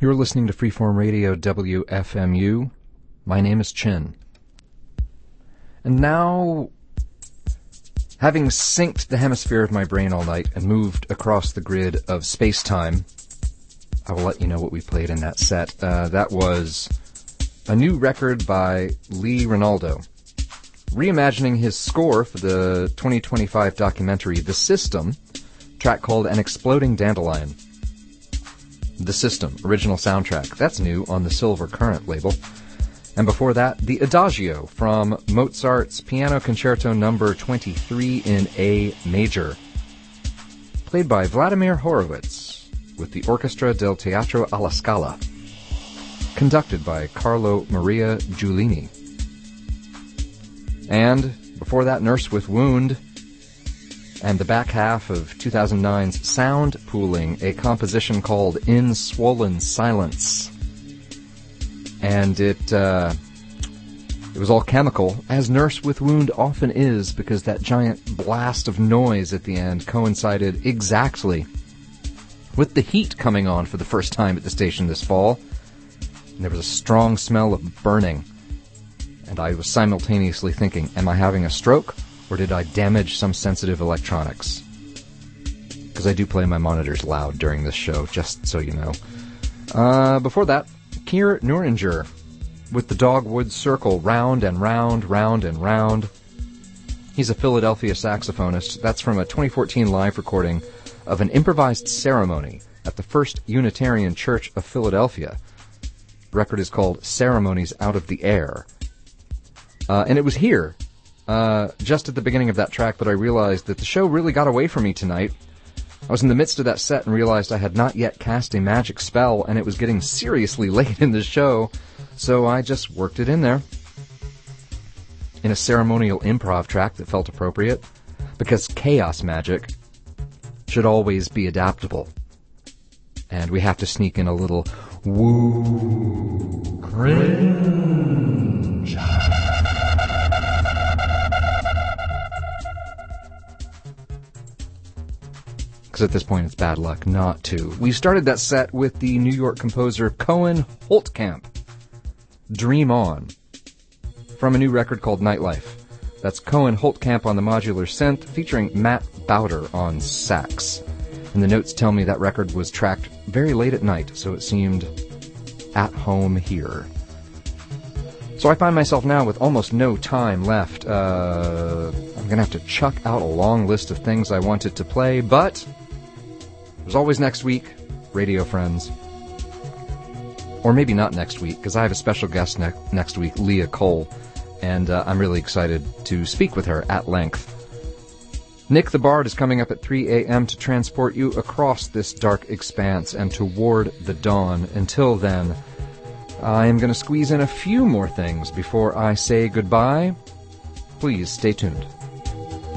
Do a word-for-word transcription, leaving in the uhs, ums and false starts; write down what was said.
You're listening to Freeform Radio W F M U. My name is Chin. And now, having synced the hemisphere of my brain all night and moved across the grid of space-time, I will let you know what we played in that set. Uh, that was a new record by Lee Ranaldo, reimagining his score for the twenty twenty-five documentary The System, a track called An Exploding Dandelion. The System, original soundtrack. That's new on the Silver Current label. And before that, the Adagio from Mozart's Piano Concerto number twenty-three in A major, played by Vladimir Horowitz with the Orchestra del Teatro alla Scala, conducted by Carlo Maria Giulini. And before that, Nurse with Wound, and the back half of two thousand nine's Sound Pooling, a composition called In Swollen Silence. And it, uh, it was all chemical, as Nurse with Wound often is, because that giant blast of noise at the end coincided exactly with the heat coming on for the first time at the station this fall. And there was a strong smell of burning. And I was simultaneously thinking, am I having a stroke, or did I damage some sensitive electronics? Because I do play my monitors loud during this show, just so you know. Uh, before that, Keir Neuringer with the Dogwood Circle, Round and Round, Round and Round. He's a Philadelphia saxophonist. That's from a twenty fourteen live recording of an improvised ceremony at the First Unitarian Church of Philadelphia. The record is called Ceremonies Out of the Air. Uh, and it was here, uh, just at the beginning of that track, that I realized that the show really got away from me tonight. I was in the midst of that set and realized I had not yet cast a magic spell, and it was getting seriously late in the show, so I just worked it in there in a ceremonial improv track that felt appropriate, because chaos magic should always be adaptable. And we have to sneak in a little woo cringe. Because at this point it's bad luck not to. We started that set with the New York composer Cohen Holtkamp, Dream On, from a new record called Nightlife. That's Cohen Holtkamp on the modular synth, featuring Matt Bowder on sax. And the notes tell me that record was tracked very late at night, so it seemed at home here. So I find myself now with almost no time left. Uh, I'm going to have to chuck out a long list of things I wanted to play, but there's always next week, radio friends. Or maybe not next week, because I have a special guest ne- next week, Leah Cole, and uh, I'm really excited to speak with her at length. Nick the Bard is coming up at three a.m. to transport you across this dark expanse and toward the dawn. Until then, I am going to squeeze in a few more things before I say goodbye. Please stay tuned.